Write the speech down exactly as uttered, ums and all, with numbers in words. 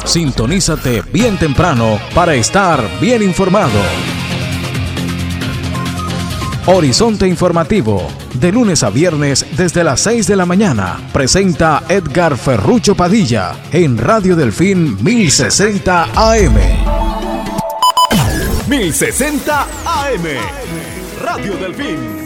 Sintonízate bien temprano para estar bien informado. Horizonte Informativo, de lunes a viernes desde las seis de la mañana, presenta Edgar Ferrucho Padilla en Radio Delfín mil sesenta A M. mil sesenta A M, Radio Delfín.